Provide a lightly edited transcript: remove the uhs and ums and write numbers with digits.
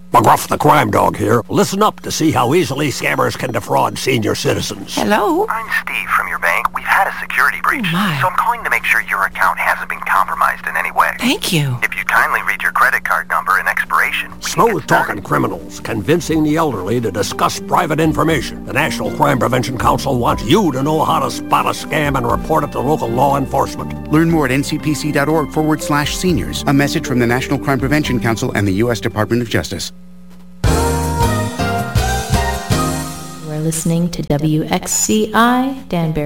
McGruff the Crime Dog here. Listen up to see how easily scammers can defraud senior citizens. Hello? I'm Steve from your bank. We've had a security breach. Oh, my. So I'm calling to make sure your account hasn't been compromised in any way. Thank you. If you kindly read your credit card number and expiration. Smooth-talking criminals convincing the elderly to discuss private information. The National Crime Prevention Council wants you to know how to spot a scam and report it to local law enforcement. Learn more at ncpc.org/seniors. A message from the National Crime Prevention Council and the U.S. Department of Justice. We're listening to WXCI Danbury.